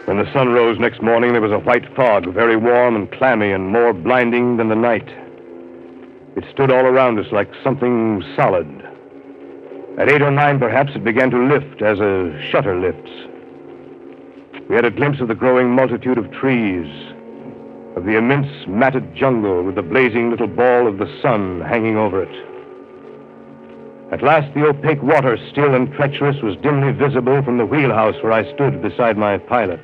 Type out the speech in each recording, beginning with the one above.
When the sun rose next morning, there was a white fog, very warm and clammy and more blinding than the night. It stood all around us like something solid. At 8 or 9, perhaps, it began to lift as a shutter lifts. We had a glimpse of the growing multitude of trees, of the immense matted jungle with the blazing little ball of the sun hanging over it. At last, the opaque water, still and treacherous, was dimly visible from the wheelhouse where I stood beside my pilot.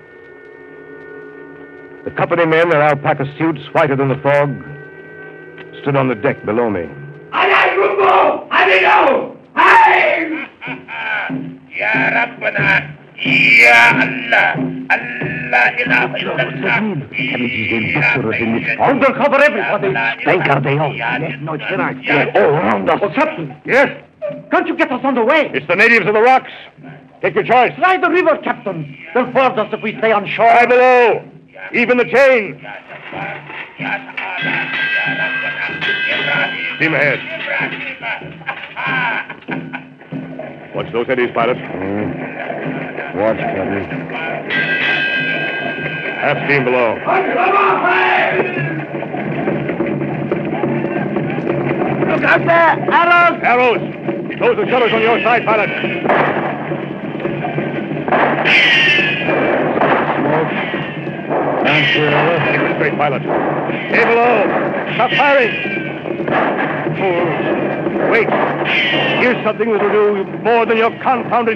The company men, their alpaca suits whiter than the fog, stood on the deck below me. أنا ربو أبينو هاي يا ربنا يا الله الله إله إلا الله. Undercover, everybody. Bank are they all? Yes, no, it's right. They're all around us. What's happening? Yes? Can't you get us on the way? It's the natives of the rocks. Take your choice. Try the river, Captain. They'll board us if we stay on shore. Lie below. Even the chain. Steam ahead. Watch those eddies, pilot. Watch, Captain. Half steam below. Look out there! Arrows! Arrows! Close the shutters on your side, pilot. Smoke. Keep it straight, pilot. Stay below. Stop firing. Fools. Wait. Here's something that will do more than your confounded